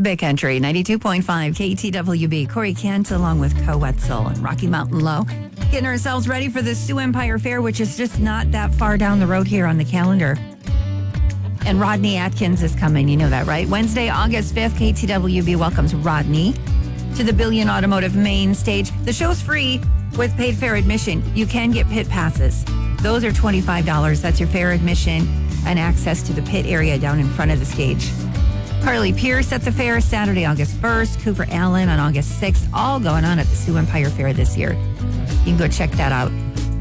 Big Country 92.5 KTWB. Corey Kent along with Co Wetzel and Rocky Mountain Low. Getting ourselves ready for the Sioux Empire Fair, which is just not that far down the road here on the calendar. And Rodney Atkins is coming. You know that, right? Wednesday, August 5th, KTWB welcomes Rodney to the Billion Automotive main stage. The show's free with paid fair admission. You can get pit passes. Those are $25. That's your fair admission and access to the pit area down in front of the stage. Carly Pierce at the fair Saturday, August 1st. Cooper Allen on August 6th. All going on at the Sioux Empire Fair this year. You can go check that out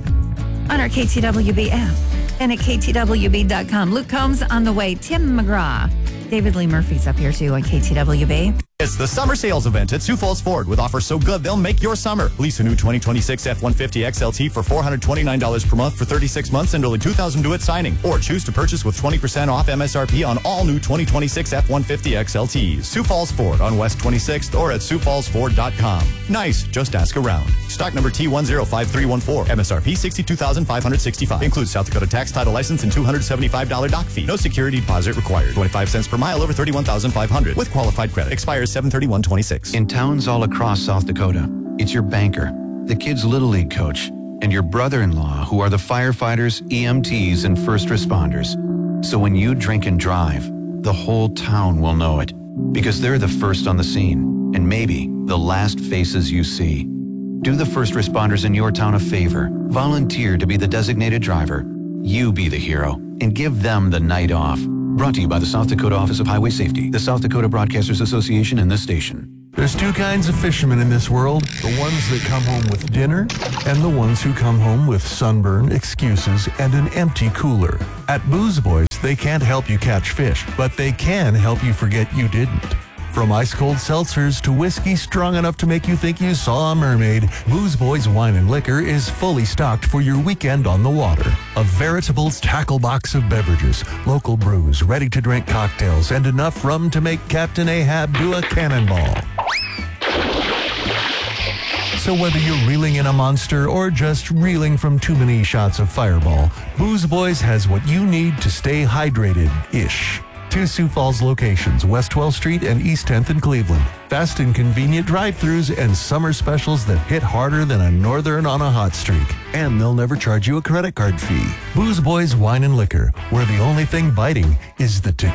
on our KTWB app and at KTWB.com. Luke Combs on the way. Tim McGraw. David Lee Murphy's up here too on KTWB. It's the summer sales event at Sioux Falls Ford with offers so good they'll make your summer. Lease a new 2026 F-150 XLT for $429 per month for 36 months and only $2,000 due at signing. Or choose to purchase with 20% off MSRP on all new 2026 F-150 XLTs. Sioux Falls Ford on West 26th or at SiouxFallsFord.com. Nice, just ask around. Stock number T105314. MSRP $62,565. Includes South Dakota tax, title, license, and $275 dock fee. No security deposit required. 25 cents per mile over 31,500 with qualified credit. Expires 7/31/26. In towns all across South Dakota, it's your banker, the kids' Little League coach, and your brother-in-law who are the firefighters, EMTs, and first responders. So when you drink and drive, the whole town will know it because they're the first on the scene and maybe the last faces you see. Do the first responders in your town a favor. Volunteer to be the designated driver. You be the hero and give them the night off. Brought to you by the South Dakota Office of Highway Safety, the South Dakota Broadcasters Association, and this station. There's two kinds of fishermen in this world. The ones that come home with dinner and the ones who come home with sunburn, excuses, and an empty cooler. At Booze Boys, they can't help you catch fish, but they can help you forget you didn't. From ice-cold seltzers to whiskey strong enough to make you think you saw a mermaid, Booze Boys Wine and Liquor is fully stocked for your weekend on the water. A veritable tackle box of beverages, local brews, ready-to-drink cocktails, and enough rum to make Captain Ahab do a cannonball. So whether you're reeling in a monster or just reeling from too many shots of Fireball, Booze Boys has what you need to stay hydrated-ish. Two Sioux Falls locations, West 12th Street and East 10th in Cleveland. Fast and convenient drive-thrus and summer specials that hit harder than a northern on a hot streak. And they'll never charge you a credit card fee. Booze Boys Wine and Liquor, where the only thing biting is the